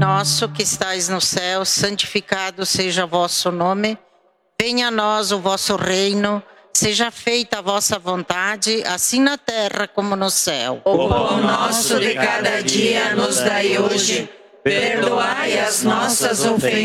nosso que estais no céu, santificado seja o vosso nome. Venha a nós o vosso reino. Seja feita a vossa vontade, assim na terra como no céu. O pão nosso de cada dia nos dai hoje. Perdoai as nossas ofensas,